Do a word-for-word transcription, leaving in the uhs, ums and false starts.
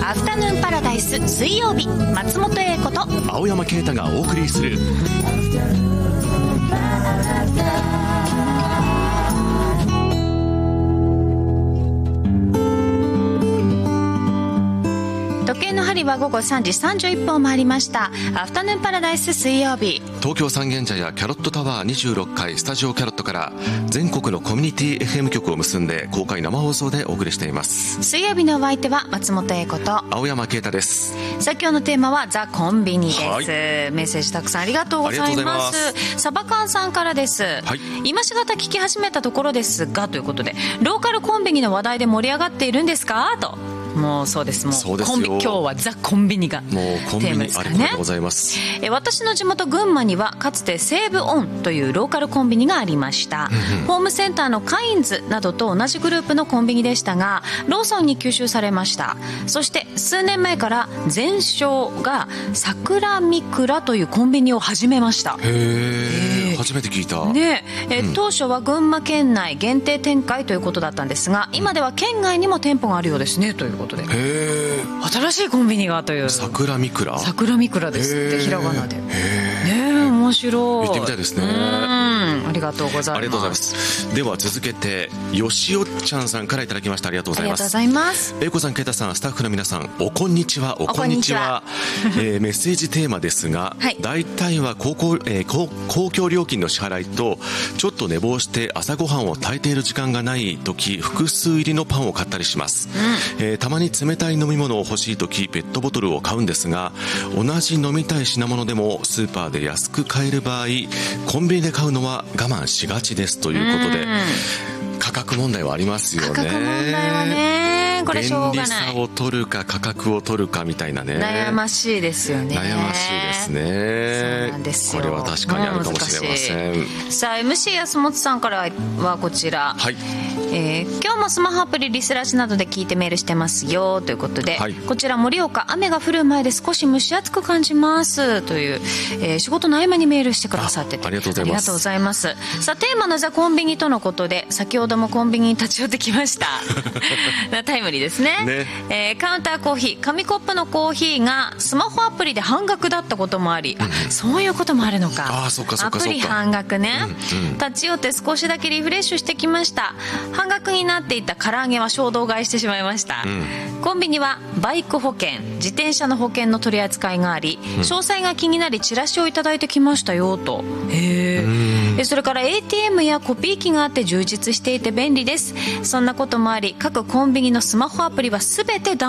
アフタヌーンパラダイス水曜日、松本英子と青山啓太がお送りする時計の針は午後さんじさんじゅういっぷんを回りました。アフタヌーンパラダイス水曜日、 東京三軒茶屋キャロットタワーにじゅうろっかいスタジオキャロットから全国のコミュニティ エフエム 局を結んで公開生放送でお送りしています。 水曜日のお相手は松本英子と青山啓太です。 さあ今日のテーマはザ・コンビニです、 はい、 メッセージたくさんありがとうございます。サバカンさんからです、はい、今しがた聞き始めたところですがということで、ローカルコンビニの話題で盛り上がっているんですかと。もうそうです、もうそうですよ。 コンビ今日はザ・コンビニがもうコンビニありがとうございます。 え私の地元群馬にはかつて西武オンというローカルコンビニがありました、うんうん、ホームセンターのカインズなどと同じグループのコンビニでしたが、ローソンに吸収されました。そして数年前から全商が桜みくらというコンビニを始めました。 へー、初めて聞いた、 ねえ、うん、当初は群馬県内限定展開ということだったんですが、今では県外にも店舗があるようですねということで、 へ新しいコンビニがという。 桜みくら桜みくらですって、ひらがなで。ねえ、面白い。 行ってみたいですね。 うん、ありがとうございます。 ありがとうございます。では続けてよしおちゃんさんからいただきました。ありがとうございます。 ありがとうございます。 英子さん、啓太さん、スタッフの皆さん、おこんにちは。おこんにちは、えー、メッセージテーマですが、はい、大体は高校、えー、公公共料金の支払いとちょっと寝坊して朝ごはんを炊いている時間がない時、複数入りのパンを買ったりします、うんえー、たまに冷たい飲み物を欲しい時ペットボトルを買うんですが、同じ飲みたい品物でもスーパーで安く買える場合、コンビニで買うのは我慢しがちですということで、価格問題はありますよね。 価格問題はね、これしょうがない。 便利さを取るか価格を取るかみたいなね、 悩ましいですよね。 悩ましいですね。そうなんですよ。これは確かにあるかもしれません。 さあ エムシー 安本さんからはこちら、はいえー、今日もスマホアプリリスラジなどで聞いてメールしてますよということで、はい、こちら盛岡、雨が降る前で少し蒸し暑く感じますという、えー、仕事の合間にメールしてくださっててあ, ありがとうございます。ありがとうございます。 さあテーマのザ・コンビニとのことで、先ほどもコンビニに立ち寄ってきましたタイムリーです ね, ね、えー、カウンターコーヒー、紙コップのコーヒーがスマホアプリで半額だったこともあり、うん、あそういうこともあるのか。 あそうかそうかそうか、 アプリ半額ね、 うんうん、 立ち寄って少しだけリフレッシュしてきました。半額になっていた唐揚げは衝動買いしてしまいました、うん、コンビニはバイク保険、自転車の保険の取り扱いがあり、うん、詳細が気になりチラシをいただいてきましたよと。へー。それから エーティーエム やコピー機があって充実していて便利です。そんなこともあり、各コンビニのスマホアプリは全てダウン